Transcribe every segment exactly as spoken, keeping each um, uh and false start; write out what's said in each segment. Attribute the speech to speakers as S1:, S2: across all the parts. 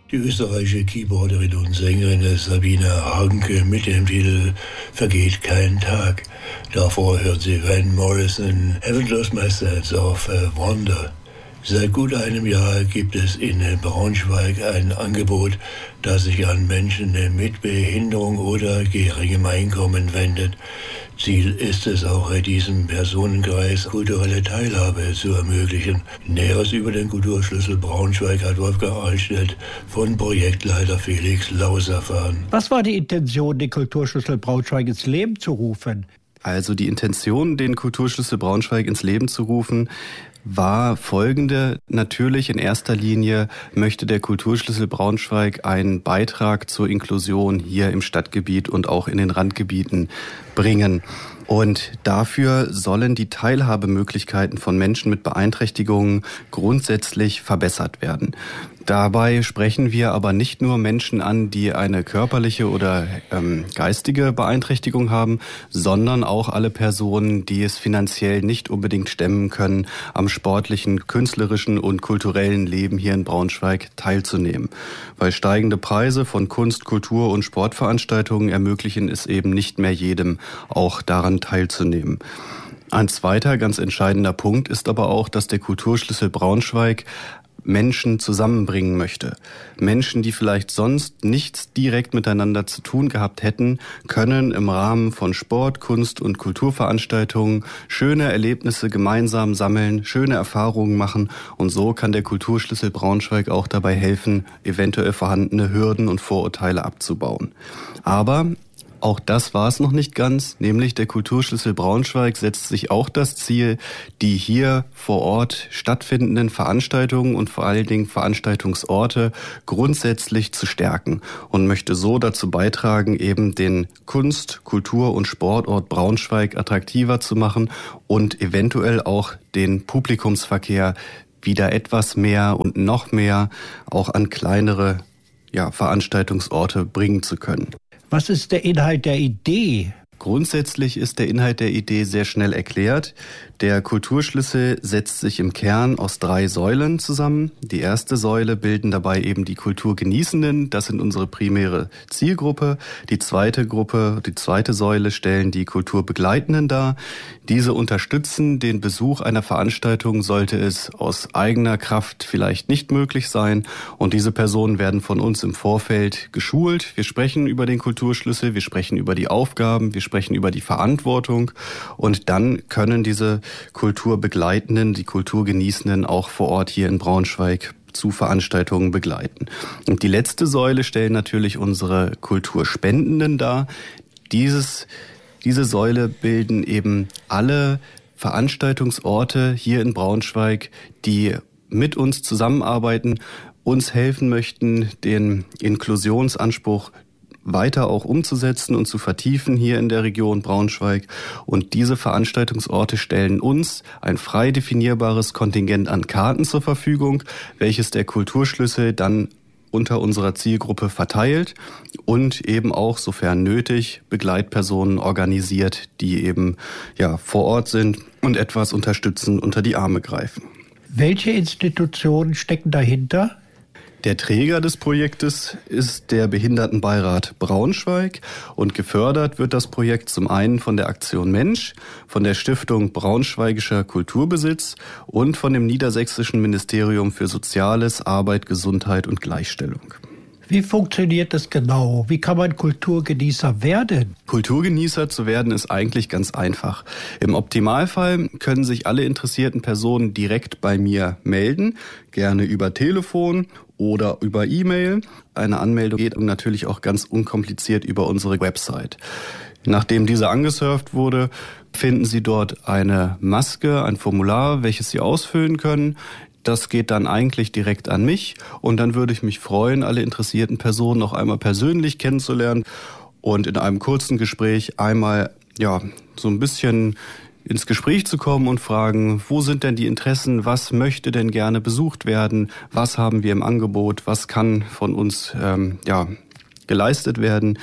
S1: Die österreichische Keyboarderin und Sängerin Sabine Hagenke mit dem Titel Vergeht kein Tag. Davor hört sie Van Morrison, Haven't Lost My Sense of Wonder. Seit gut einem Jahr gibt es in Braunschweig ein Angebot, das sich an Menschen mit Behinderung oder geringem Einkommen wendet. Ziel ist es auch, diesem Personenkreis kulturelle Teilhabe zu ermöglichen. Näheres über den Kulturschlüssel Braunschweig hat Wolfgang Altstedt von Projektleiter Felix Laus erfahren.
S2: Was war die Intention, den Kulturschlüssel Braunschweig ins Leben zu rufen?
S3: Also die Intention, den Kulturschlüssel Braunschweig ins Leben zu rufen, war folgende. Natürlich in erster Linie möchte der Kulturschlüssel Braunschweig einen Beitrag zur Inklusion hier im Stadtgebiet und auch in den Randgebieten bringen. Und dafür sollen die Teilhabemöglichkeiten von Menschen mit Beeinträchtigungen grundsätzlich verbessert werden. Dabei sprechen wir aber nicht nur Menschen an, die eine körperliche oder ähm, geistige Beeinträchtigung haben, sondern auch alle Personen, die es finanziell nicht unbedingt stemmen können, am sportlichen, künstlerischen und kulturellen Leben hier in Braunschweig teilzunehmen. Weil steigende Preise von Kunst-, Kultur- und Sportveranstaltungen ermöglichen es eben nicht mehr jedem, auch daran teilzunehmen. Ein zweiter ganz entscheidender Punkt ist aber auch, dass der Kulturschlüssel Braunschweig Menschen zusammenbringen möchte. Menschen, die vielleicht sonst nichts direkt miteinander zu tun gehabt hätten, können im Rahmen von Sport, Kunst und Kulturveranstaltungen schöne Erlebnisse gemeinsam sammeln, schöne Erfahrungen machen und so kann der Kulturschlüssel Braunschweig auch dabei helfen, eventuell vorhandene Hürden und Vorurteile abzubauen. Aber auch das war es noch nicht ganz, nämlich der Kulturschlüssel Braunschweig setzt sich auch das Ziel, die hier vor Ort stattfindenden Veranstaltungen und vor allen Dingen Veranstaltungsorte grundsätzlich zu stärken und möchte so dazu beitragen, eben den Kunst-, Kultur- und Sportort Braunschweig attraktiver zu machen und eventuell auch den Publikumsverkehr wieder etwas mehr und noch mehr auch an kleinere ja, Veranstaltungsorte bringen zu können.
S2: Was ist der Inhalt der Idee?
S3: Grundsätzlich ist der Inhalt der Idee sehr schnell erklärt. Der Kulturschlüssel setzt sich im Kern aus drei Säulen zusammen. Die erste Säule bilden dabei eben die Kulturgenießenden. Das sind unsere primäre Zielgruppe. Die zweite Gruppe, die zweite Säule stellen die Kulturbegleitenden dar. Diese unterstützen den Besuch einer Veranstaltung, sollte es aus eigener Kraft vielleicht nicht möglich sein. Und diese Personen werden von uns im Vorfeld geschult. Wir sprechen über den Kulturschlüssel, wir sprechen über die Aufgaben, wir sprechen über die Verantwortung. Und dann können diese Kulturbegleitenden, die Kulturgenießenden auch vor Ort hier in Braunschweig zu Veranstaltungen begleiten. Und die letzte Säule stellen natürlich unsere Kulturspendenden dar. Dieses, diese Säule bilden eben alle Veranstaltungsorte hier in Braunschweig, die mit uns zusammenarbeiten, uns helfen möchten, den Inklusionsanspruch weiter auch umzusetzen und zu vertiefen hier in der Region Braunschweig. Und diese Veranstaltungsorte stellen uns ein frei definierbares Kontingent an Karten zur Verfügung, welches der Kulturschlüssel dann unter unserer Zielgruppe verteilt und eben auch, sofern nötig, Begleitpersonen organisiert, die eben ja vor Ort sind und etwas unterstützend unter die Arme greifen.
S2: Welche Institutionen stecken dahinter?
S3: Der Träger des Projektes ist der Behindertenbeirat Braunschweig und gefördert wird das Projekt zum einen von der Aktion Mensch, von der Stiftung Braunschweigischer Kulturbesitz und von dem Niedersächsischen Ministerium für Soziales, Arbeit, Gesundheit und Gleichstellung.
S2: Wie funktioniert das genau? Wie kann man Kulturgenießer werden?
S3: Kulturgenießer zu werden ist eigentlich ganz einfach. Im Optimalfall können sich alle interessierten Personen direkt bei mir melden, gerne über Telefon oder über E-Mail. Eine Anmeldung geht natürlich auch ganz unkompliziert über unsere Website. Nachdem diese angesurft wurde, finden Sie dort eine Maske, ein Formular, welches Sie ausfüllen können. Das geht dann eigentlich direkt an mich und dann würde ich mich freuen, alle interessierten Personen noch einmal persönlich kennenzulernen und in einem kurzen Gespräch einmal ja so ein bisschen ins Gespräch zu kommen und fragen, wo sind denn die Interessen, was möchte denn gerne besucht werden, was haben wir im Angebot, was kann von uns ähm, ja geleistet werden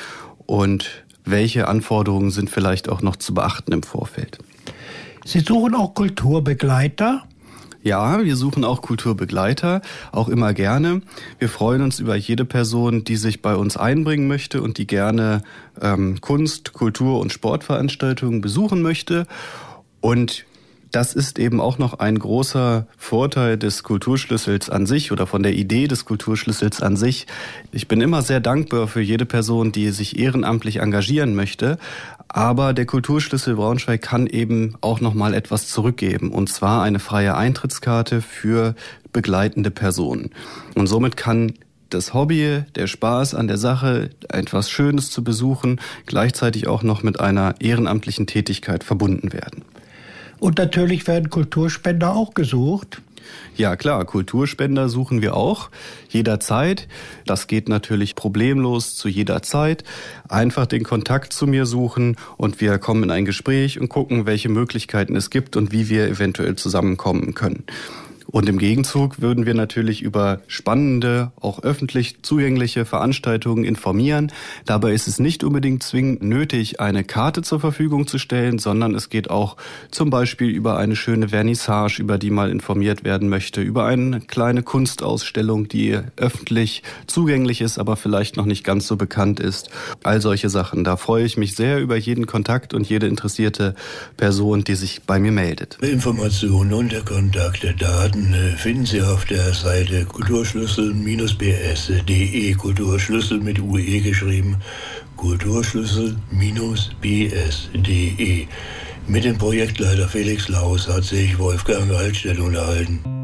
S3: und welche Anforderungen sind vielleicht auch noch zu beachten im Vorfeld.
S2: Sie suchen auch Kulturbegleiter?
S3: Ja, wir suchen auch Kulturbegleiter, auch immer gerne. Wir freuen uns über jede Person, die sich bei uns einbringen möchte und die gerne ähm, Kunst-, Kultur- und Sportveranstaltungen besuchen möchte. Und das ist eben auch noch ein großer Vorteil des Kulturschlüssels an sich oder von der Idee des Kulturschlüssels an sich. Ich bin immer sehr dankbar für jede Person, die sich ehrenamtlich engagieren möchte. Aber der Kulturschlüssel Braunschweig kann eben auch noch mal etwas zurückgeben. Und zwar eine freie Eintrittskarte für begleitende Personen. Und somit kann das Hobby, der Spaß an der Sache, etwas Schönes zu besuchen, gleichzeitig auch noch mit einer ehrenamtlichen Tätigkeit verbunden werden.
S2: Und natürlich werden Kulturspender auch gesucht.
S3: Ja klar, Kulturspender suchen wir auch jederzeit. Das geht natürlich problemlos zu jeder Zeit. Einfach den Kontakt zu mir suchen und wir kommen in ein Gespräch und gucken, welche Möglichkeiten es gibt und wie wir eventuell zusammenkommen können. Und im Gegenzug würden wir natürlich über spannende, auch öffentlich zugängliche Veranstaltungen informieren. Dabei ist es nicht unbedingt zwingend nötig, eine Karte zur Verfügung zu stellen, sondern es geht auch zum Beispiel über eine schöne Vernissage, über die mal informiert werden möchte, über eine kleine Kunstausstellung, die öffentlich zugänglich ist, aber vielleicht noch nicht ganz so bekannt ist. All solche Sachen. Da freue ich mich sehr über jeden Kontakt und jede interessierte Person, die sich bei mir meldet.
S1: Informationen und der Kontakt der Daten finden Sie auf der Seite kulturschlüssel Bindestrich b s punkt d e, Kulturschlüssel mit U E geschrieben, kulturschlüssel Bindestrich b s punkt d e. Mit dem Projektleiter Felix Laus hat sich Wolfgang Altstedt unterhalten.